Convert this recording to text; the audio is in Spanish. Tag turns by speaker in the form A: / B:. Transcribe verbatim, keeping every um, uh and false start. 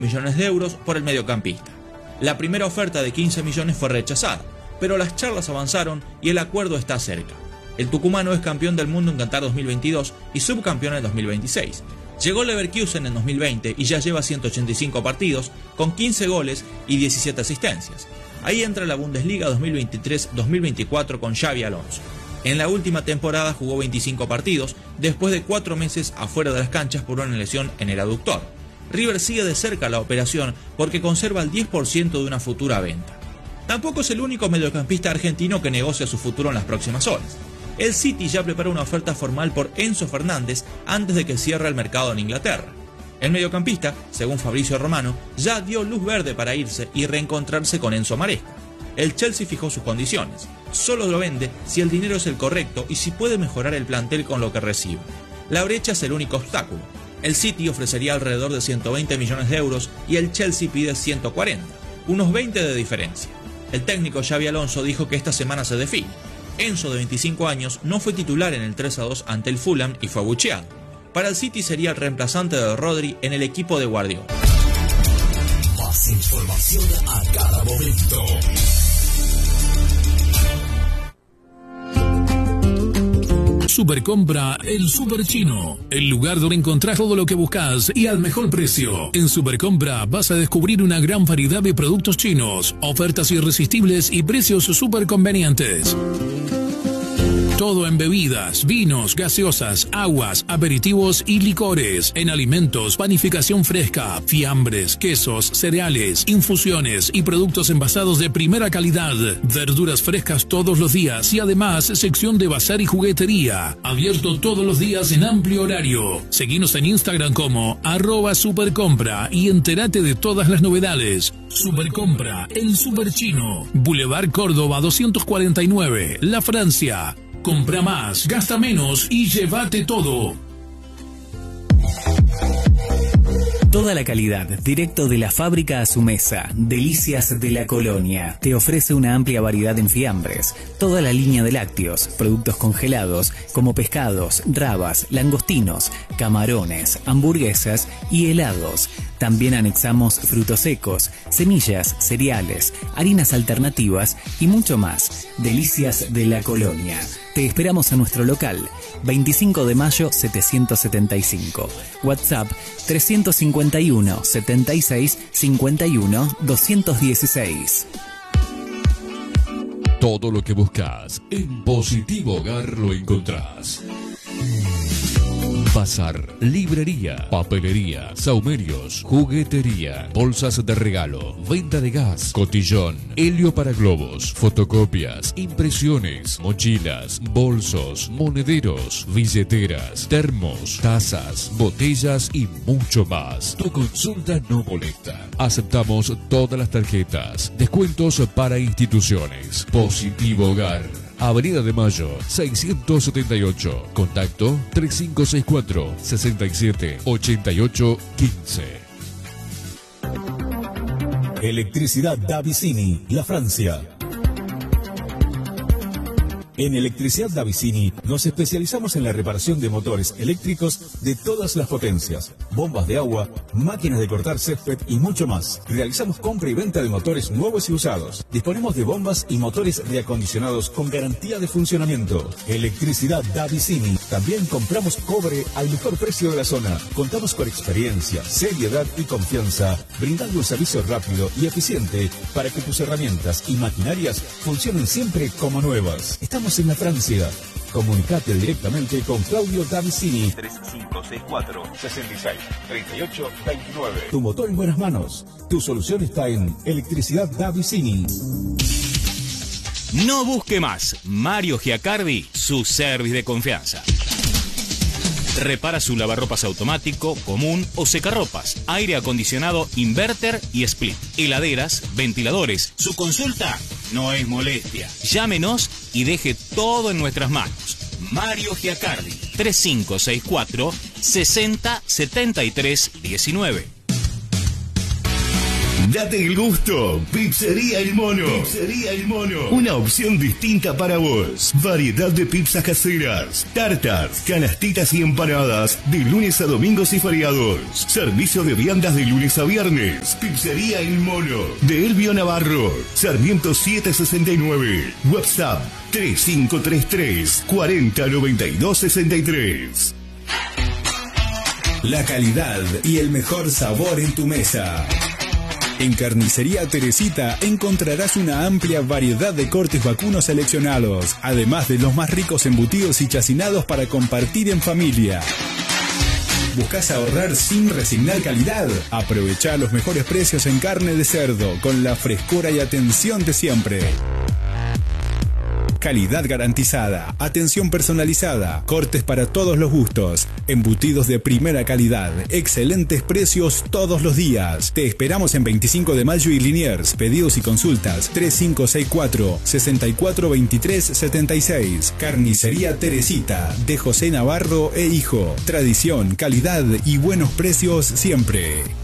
A: millones de euros por el mediocampista. La primera oferta de quince millones fue rechazada, pero las charlas avanzaron y el acuerdo está cerca. El tucumano es campeón del mundo en Qatar dos mil veintidós y subcampeón en dos mil veintiséis. Llegó Leverkusen en dos mil veinte y ya lleva ciento ochenta y cinco partidos, con quince goles y diecisiete asistencias. Ahí entra la Bundesliga dos mil veintitrés dos mil veinticuatro con Xabi Alonso. En la última temporada jugó veinticinco partidos, después de cuatro meses afuera de las canchas por una lesión en el aductor. River sigue de cerca la operación porque conserva el diez por ciento de una futura venta. Tampoco es el único mediocampista argentino que negocia su futuro en las próximas horas. El City ya prepara una oferta formal por Enzo Fernández antes de que cierre el mercado en Inglaterra. El mediocampista, según Fabrizio Romano, ya dio luz verde para irse y reencontrarse con Enzo Maresca. El Chelsea fijó sus condiciones. Solo lo vende si el dinero es el correcto y si puede mejorar el plantel con lo que recibe. La brecha es el único obstáculo. El City ofrecería alrededor de ciento veinte millones de euros y el Chelsea pide ciento cuarenta, unos veinte de diferencia. El técnico Xabi Alonso dijo que esta semana se define. Enzo, de veinticinco años, no fue titular en el tres a dos ante el Fulham y fue abucheado. Para el City sería el reemplazante de Rodri en el equipo de Guardiola.
B: Más información a cada momento.
C: Supercompra El Super Chino, el lugar donde encontrás todo lo que buscas y al mejor precio. En Supercompra vas a descubrir una gran variedad de productos chinos, ofertas irresistibles y precios súper convenientes. Todo en bebidas, vinos, gaseosas, aguas, aperitivos y licores. En alimentos, panificación fresca, fiambres, quesos, cereales, infusiones y productos envasados de primera calidad. Verduras frescas todos los días y además sección de bazar y juguetería. Abierto todos los días en amplio horario. Seguinos en Instagram como arroba supercompra y entérate de todas las novedades. Supercompra, el Super Chino. Boulevard Córdoba doscientos cuarenta y nueve, La Francia. Compra más, gasta menos y llévate todo.
D: Toda la calidad, directo de la fábrica a su mesa. Delicias de la Colonia. Te ofrece una amplia variedad en fiambres, toda la línea de lácteos, productos congelados como pescados, rabas, langostinos, camarones, hamburguesas y helados. También anexamos frutos secos, semillas, cereales, harinas alternativas y mucho más. Delicias de la Colonia. Te esperamos en nuestro local, veinticinco de mayo setecientos setenta y cinco. WhatsApp trescientos cincuenta y uno, setenta y seis, cincuenta y uno, doscientos dieciséis.
B: Todo lo que buscas en Positivo Hogar lo encontrás. Bazar, librería, papelería, saumerios, juguetería, bolsas de regalo, venta de gas, cotillón, helio para globos, fotocopias, impresiones, mochilas, bolsos, monederos, billeteras, termos, tazas, botellas y mucho más. Tu consulta no molesta. Aceptamos todas las tarjetas. Descuentos para instituciones. Positivo Hogar. Avenida de Mayo, seiscientos setenta y ocho. Contacto tres cinco seis cuatro, seis siete, ocho ocho uno cinco.
E: Electricidad Davicini, La Francia. En Electricidad Davicini nos especializamos en la reparación de motores eléctricos de todas las potencias, bombas de agua, máquinas de cortar césped y mucho más. Realizamos compra y venta de motores nuevos y usados. Disponemos de bombas y motores reacondicionados con garantía de funcionamiento. Electricidad Davicini. También compramos cobre al mejor precio de la zona. Contamos con experiencia, seriedad y confianza, brindando un servicio rápido y eficiente para que tus herramientas y maquinarias funcionen siempre como nuevas. Estamos en la Francia. Comunicate directamente con Claudio Davicini.
F: tres cinco seis cuatro, seis seis, tres ocho dos nueve.
E: Tu motor en buenas manos. Tu solución está en Electricidad Davicini.
G: No busque más. Mario Giacardi, su service de confianza. Repara su lavarropas automático, común o secarropas, aire acondicionado, inverter y split, heladeras, ventiladores. Su consulta no es molestia. Llámenos y deje todo en nuestras manos. Mario Giacardi, tres cinco seis cuatro, sesenta, setenta y tres, diecinueve.
H: Date el gusto. Pizzería El Mono. Pizzería El Mono. Una opción distinta para vos. Variedad de pizzas caseras, tartas, canastitas y empanadas de lunes a domingos y feriados. Servicio de viandas de lunes a viernes. Pizzería El Mono. De Elvio Navarro. Sarmiento setecientos sesenta y nueve. WhatsApp tres cinco tres tres, cuarenta noventa y dos sesenta y tres.
E: La calidad y el mejor sabor en tu mesa. En Carnicería Teresita encontrarás una amplia variedad de cortes vacunos seleccionados, además de los más ricos embutidos y chacinados para compartir en familia. ¿Buscas ahorrar sin resignar calidad? Aprovecha los mejores precios en carne de cerdo, con la frescura y atención de siempre. Calidad garantizada, atención personalizada, cortes para todos los gustos, embutidos de primera calidad, excelentes precios todos los días. Te esperamos en veinticinco de mayo y Liniers. Pedidos y consultas tres cinco seis cuatro, seis cuatro dos tres siete seis. Carnicería Teresita, de José Navarro e Hijo. Tradición, calidad y buenos precios siempre.